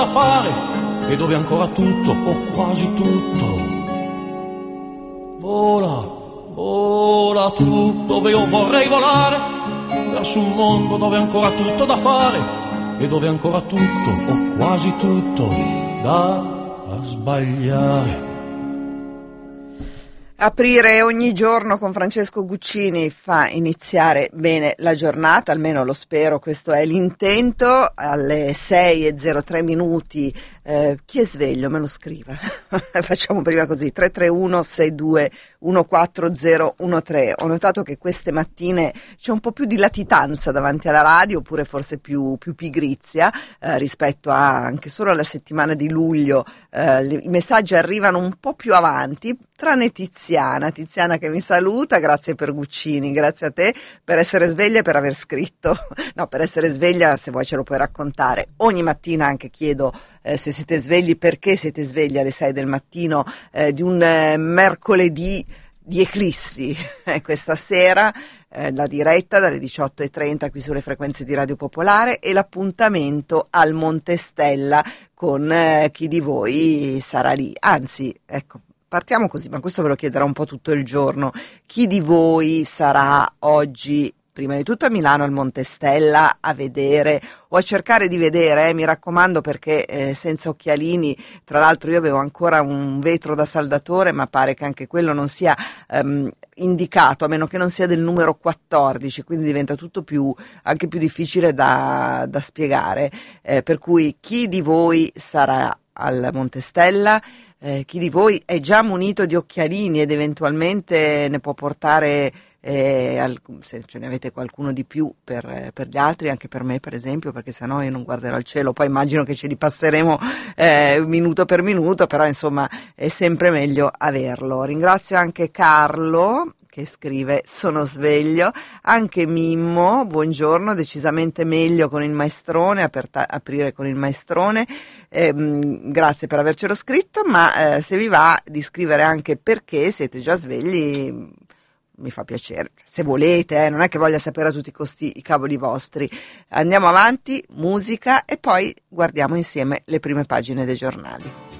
da fare e dove ancora tutto o quasi tutto vola, vola tu dove io vorrei volare, verso un mondo dove ancora tutto da fare e dove ancora tutto o quasi tutto da sbagliare. Aprire ogni giorno con Francesco Guccini fa iniziare bene la giornata, almeno lo spero, questo è l'intento. Alle 6:03 chi è sveglio me lo scriva. Facciamo prima così, 331-62-14013. Ho notato che queste mattine c'è un po' più di latitanza davanti alla radio, oppure forse più pigrizia rispetto a anche solo alla settimana di luglio. I messaggi arrivano un po' più avanti, tranne Tiziana che mi saluta. Grazie per Guccini, grazie a te per essere sveglia e per aver scritto. No, per essere sveglia, se vuoi ce lo puoi raccontare. Ogni mattina anche chiedo se siete svegli, perché siete svegli alle 6 del mattino di un mercoledì di eclissi. Questa sera la diretta dalle 18:30 qui sulle frequenze di Radio Popolare e l'appuntamento al Monte Stella con chi di voi sarà lì. Anzi, ecco, partiamo così, ma questo ve lo chiederò un po' tutto il giorno. Chi di voi sarà oggi, prima di tutto a Milano al Monte Stella, a vedere o a cercare di vedere, mi raccomando, perché senza occhialini, tra l'altro io avevo ancora un vetro da saldatore, ma pare che anche quello non sia indicato, a meno che non sia del numero 14, quindi diventa tutto anche più difficile da spiegare, per cui chi di voi sarà al Monte Stella? Chi di voi è già munito di occhialini ed eventualmente ne può portare, se ce ne avete qualcuno di più per gli altri, anche per me per esempio, perché sennò io non guarderò il cielo. Poi immagino che ce li passeremo minuto per minuto, però insomma è sempre meglio averlo. Ringrazio anche Carlo che scrive: sono sveglio, anche Mimmo, buongiorno, decisamente meglio con il maestrone, aprire con il maestrone, grazie per avercelo scritto, ma se vi va di scrivere anche perché siete già svegli mi fa piacere, se volete, non è che voglia sapere a tutti i costi i cavoli vostri. Andiamo avanti, musica e poi guardiamo insieme le prime pagine dei giornali.